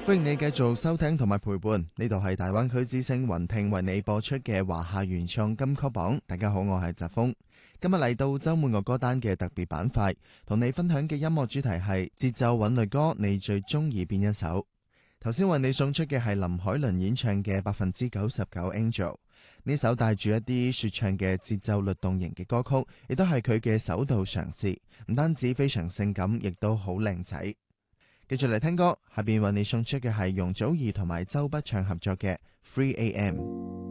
歡迎你繼續收聽同埋陪伴，呢度係大灣區之聲雲聽為你播出嘅華夏原創金曲榜。大家好，我係澤峰。今日嚟到周末樂歌單嘅特別板塊，同你分享嘅音樂主題係節奏韻律歌，你最中意邊一首？頭先為你送出嘅係林海倫演唱嘅99%Angel， 呢首帶住一啲說唱嘅節奏律動型嘅歌曲，亦都係佢嘅首度嘗試，唔單止非常性感，亦都好靚仔。繼續嚟聽歌，下邊為你送出嘅係容祖兒同埋周筆暢合作嘅 3AM。